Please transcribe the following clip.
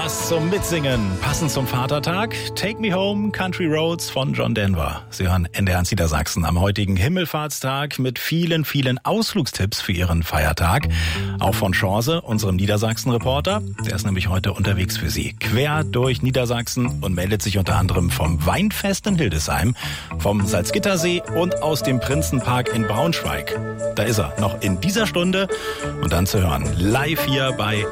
Was zum Mitsingen, passend zum Vatertag. Take Me Home, Country Roads von John Denver. Sie hören NDR Niedersachsen am heutigen Himmelfahrtstag mit vielen, vielen Ausflugstipps für Ihren Feiertag. Auch von Chance, unserem Niedersachsen-Reporter. Der ist nämlich heute unterwegs für Sie. Quer durch Niedersachsen und meldet sich unter anderem vom Weinfest in Hildesheim, vom Salzgittersee und aus dem Prinzenpark in Braunschweig. Da ist er, noch in dieser Stunde und dann zu hören, live hier bei